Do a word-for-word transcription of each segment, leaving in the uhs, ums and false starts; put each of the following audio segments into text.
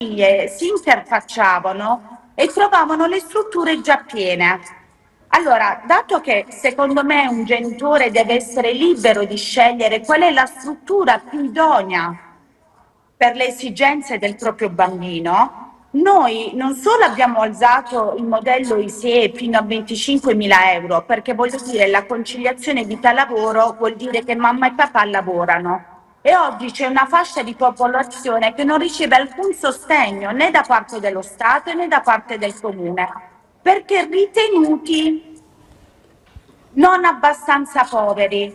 si interfacciavano e trovavano le strutture già piene. Allora, dato che secondo me un genitore deve essere libero di scegliere qual è la struttura più idonea per le esigenze del proprio bambino, noi non solo abbiamo alzato il modello I S E E fino a venticinquemila euro, perché voglio dire la conciliazione vita-lavoro vuol dire che mamma e papà lavorano. E oggi c'è una fascia di popolazione che non riceve alcun sostegno né da parte dello Stato né da parte del Comune, perché ritenuti non abbastanza poveri.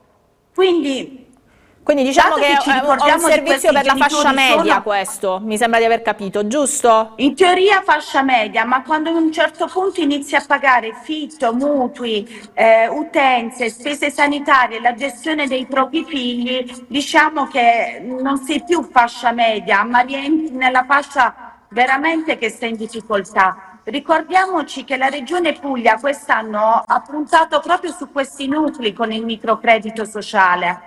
Quindi, Quindi diciamo dato che che ci è un, è un ricordiamo di servizio questi per la fascia genitori media sono questo, mi sembra di aver capito, giusto? in teoria fascia media, ma quando a un certo punto inizi a pagare fitto, mutui, eh, utenze, spese sanitarie, la gestione dei propri figli, diciamo che non sei più fascia media, ma rientri nella fascia veramente che sta in difficoltà. Ricordiamoci che la Regione Puglia quest'anno ha puntato proprio su questi nuclei con il microcredito sociale.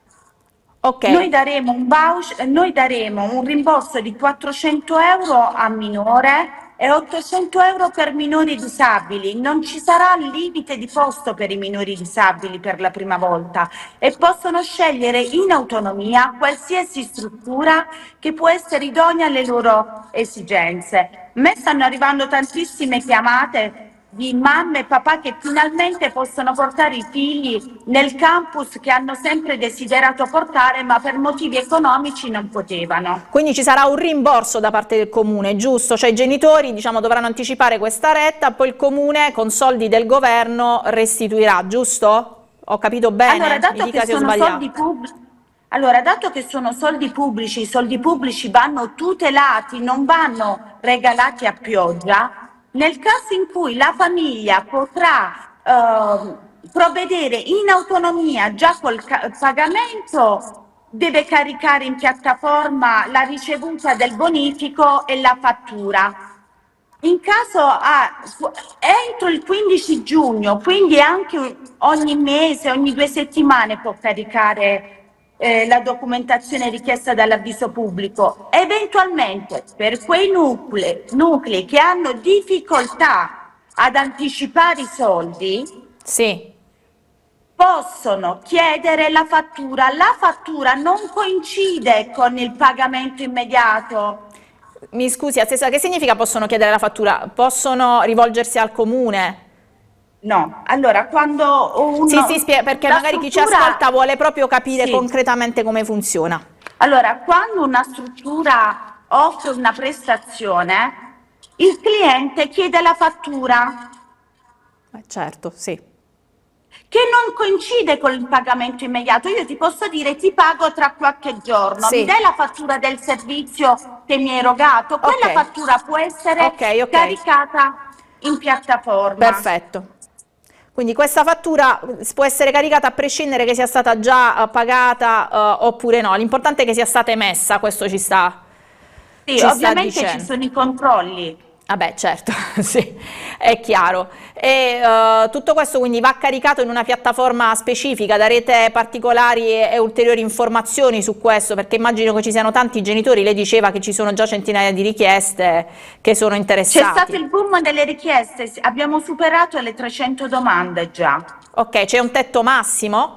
Ok. Noi daremo un voucher, noi daremo un rimborso di quattrocento euro a minore e ottocento euro per minori disabili. Non ci sarà limite di posto per i minori disabili per la prima volta e possono scegliere in autonomia qualsiasi struttura che può essere idonea alle loro esigenze. A me stanno arrivando tantissime chiamate di mamme e papà che finalmente possono portare i figli nel campus che hanno sempre desiderato portare, ma per motivi economici non potevano. Quindi ci sarà un rimborso da parte del comune, giusto? Cioè i genitori, diciamo, dovranno anticipare questa retta, poi il comune con soldi del governo restituirà, giusto? Ho capito bene? Allora, Mi dato dica che se ho sono sbagliato. soldi pubblici, allora, dato che sono soldi pubblici, i soldi pubblici vanno tutelati, non vanno regalati a pioggia, nel caso in cui la famiglia potrà eh, provvedere in autonomia già col pagamento, deve caricare in piattaforma la ricevuta del bonifico e la fattura. In caso a, entro il quindici giugno, quindi anche ogni mese, ogni due settimane può caricare eh, la documentazione richiesta dall'avviso pubblico. Eventualmente per quei nuclei, nuclei che hanno difficoltà ad anticipare i soldi, Sì. possono chiedere la fattura. La fattura non coincide con il pagamento immediato. Mi scusi, Assessora, che significa possono chiedere la fattura? Possono rivolgersi al comune? No, allora quando uno, Sì, sì, perché la magari chi ci struttura, ascolta vuole proprio capire sì. concretamente come funziona. Allora, quando una struttura offre una prestazione, il cliente chiede la fattura. Eh, certo, sì. Che non coincide con il pagamento immediato. Io ti posso dire ti pago tra qualche giorno, Sì. mi dai la fattura del servizio che mi hai erogato? Quella Okay. fattura può essere Okay, okay. caricata in piattaforma. Perfetto. Quindi questa fattura può essere caricata a prescindere che sia stata già pagata uh, oppure no, l'importante è che sia stata emessa, questo ci sta, Sì, ci sta ovviamente dicendo. ci sono i controlli. Vabbè, certo, sì, è chiaro. E uh, tutto questo quindi va caricato in una piattaforma specifica, darete particolari e, e ulteriori informazioni su questo, perché immagino che ci siano tanti genitori, lei diceva che ci sono già centinaia di richieste che sono interessati. C'è stato il boom delle richieste, abbiamo superato le trecento domande già. Ok, c'è un tetto massimo?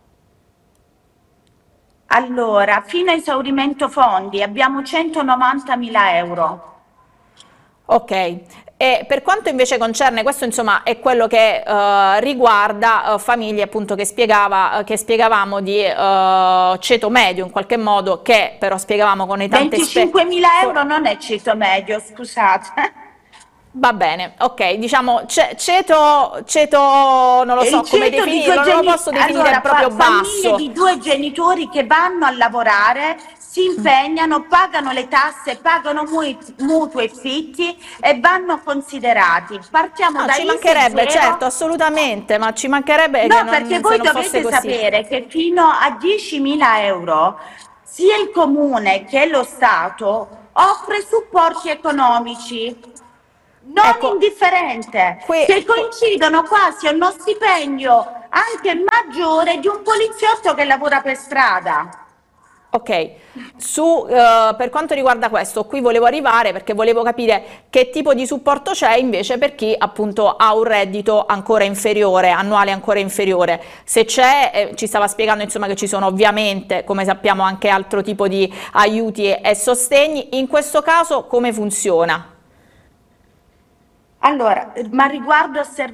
Allora, fino a esaurimento fondi abbiamo centonovantamila euro. Ok, e per quanto invece concerne, questo insomma è quello che uh, riguarda uh, famiglie appunto che, spiegava, uh, che spiegavamo di uh, ceto medio in qualche modo, che però spiegavamo con i tanti venticinquemila euro non è ceto medio, scusate. Va bene, ok, diciamo ceto, ceto non lo so Il come ceto di definirlo, due non lo geni- posso definire allora, proprio fa- famiglie basso. di due genitori che vanno a lavorare, si impegnano, pagano le tasse, pagano mu- mutui e fitti e vanno considerati. Partiamo No, da ci I S E mancherebbe, zero. certo, assolutamente, ma ci mancherebbe che No, non, perché se voi non fosse dovete così. sapere che fino a diecimila euro sia il comune che lo Stato offre supporti economici, non Ecco, indifferente, qui, che coincidono quasi a uno stipendio anche maggiore di un poliziotto che lavora per strada. Ok, su, eh, per quanto riguarda questo, qui volevo arrivare perché volevo capire che tipo di supporto c'è invece per chi appunto ha un reddito ancora inferiore, annuale ancora inferiore. Se c'è, eh, ci stava spiegando insomma che ci sono ovviamente, come sappiamo, anche altro tipo di aiuti e, e sostegni. In questo caso come funziona? Allora, ma riguardo a servizi